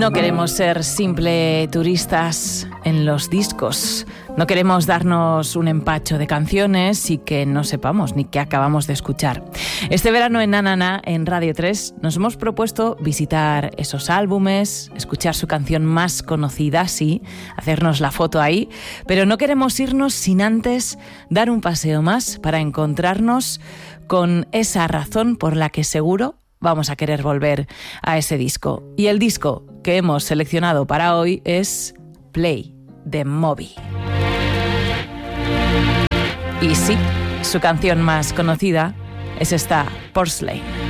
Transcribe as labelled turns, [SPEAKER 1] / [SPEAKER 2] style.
[SPEAKER 1] No queremos ser simple turistas en los discos. No queremos darnos un empacho de canciones y que no sepamos ni qué acabamos de escuchar. Este verano en Na Na Na, en Radio 3, nos hemos propuesto visitar esos álbumes, escuchar su canción más conocida, sí, hacernos la foto ahí, pero no queremos irnos sin antes dar un paseo más para encontrarnos con esa razón por la que seguro vamos a querer volver a ese disco. Y el disco que hemos seleccionado para hoy es Play, de Moby. Y sí, su canción más conocida es esta, Porcelain.